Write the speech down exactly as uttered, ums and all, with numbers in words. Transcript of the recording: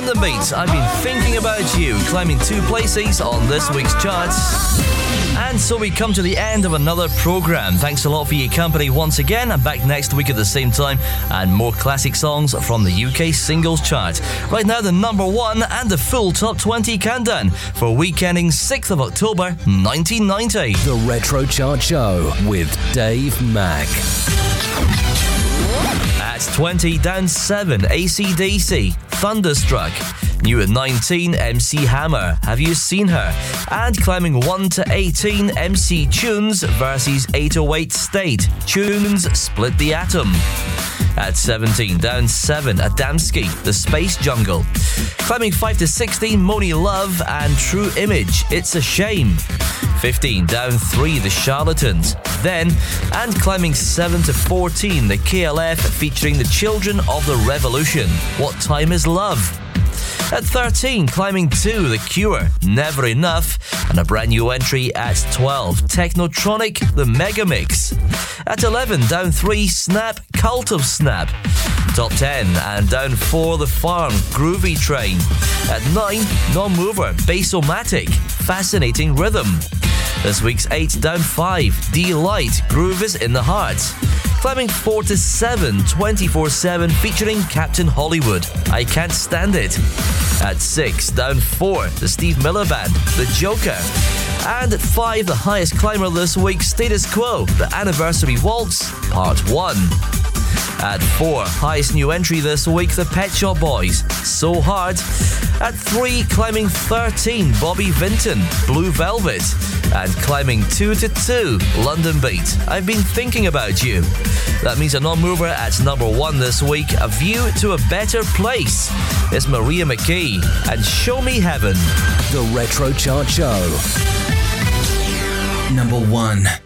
London Beat, I've been thinking about you, climbing two places on this week's charts. And so we come to the end of another programme. Thanks a lot for your company once again. I'm back next week at the same time and more classic songs from the U K singles chart. Right now, the number one and the full top twenty countdown for week ending sixth of October nineteen ninety. The Retro Chart Show with Dave Mack. At twenty, down seven, A C D C, Thunderstruck. New at nineteen, M C Hammer, Have You Seen Her? And climbing one to eighteen, M C Tunes versus eight oh eight State. Tunes Split the Atom. At seventeen, down seven, Adamski, The Space Jungle. Climbing five to sixteen, Moni Love and True Image, It's a Shame. fifteen, down three, The Charlatans. Then, and climbing seven to fourteen, the K L F featuring the Children of the Revolution, What Time Is Love? At thirteen, climbing two, The Cure, Never Enough, and a brand new entry at twelve, Technotronic, The Megamix. At eleven, down three, Snap, Cult of Snap. Top ten, and down four, The Farm, Groovy Train. At nine, Non-Mover, Bassomatic, Fascinating Rhythm. This week's eight, down five, Delight, Groove is in the Heart. Climbing four to seven, twenty-four seven, featuring Captain Hollywood, I Can't Stand It. At six, down four, the Steve Miller Band, The Joker. And at five, the highest climber this week, Status Quo, The Anniversary Waltz, Part one. At four, highest new entry this week, The Pet Shop Boys, So Hard. At three, climbing thirteen, Bobby Vinton, Blue Velvet. And climbing two to two, London Beat, I've Been Thinking About You. That means a non-mover at number one this week, A View to a Better Place. It's Maria McKee and Show Me Heaven. The Retro Chart Show. Number one.